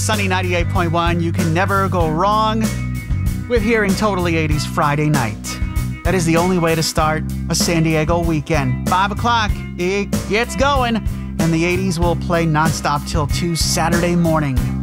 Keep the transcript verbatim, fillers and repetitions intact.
Sunny ninety-eight point one, you can never go wrong with hearing Totally eighties Friday night. That is the only way to start a San Diego weekend. five o'clock, it gets going, and the eighties will play nonstop till two Saturday morning.